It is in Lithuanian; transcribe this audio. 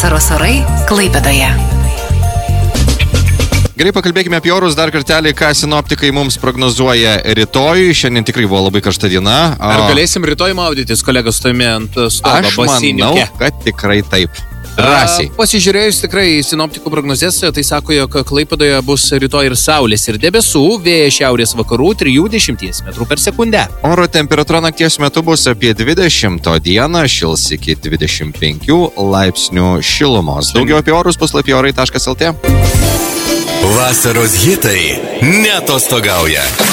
Vasaros orai Klaipėdoje. Gerai, pakalbėkime apie orus dar kartelį, ką sinoptikai mums prognozuoja rytoj. Šiandien tikrai buvo labai karšta diena. Ar galėsim rytoj maudytis, kolegos, stovimi ant stogo Aš basiniuke? manau, kad tikrai taip. Drąsiai. Pasižiūrėjus tikrai sinoptikų prognozes, tai sako, jog Klaipėdoje bus rytoj ir saulės, ir debesų, vėjas šiaurės vakarų 3-10 metrų per sekundę. Oro temperatūra nakties metu bus apie 20, o dieną šils iki 25 laipsnių šilumos. Daugiau apie orus puslapyje orai.lt. Vasaros hitai neatostogauja.